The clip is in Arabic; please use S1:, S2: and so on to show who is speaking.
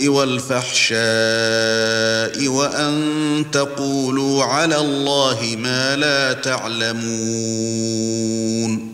S1: بالسوء والفحشاء وأن تقولوا على الله ما لا تعلمون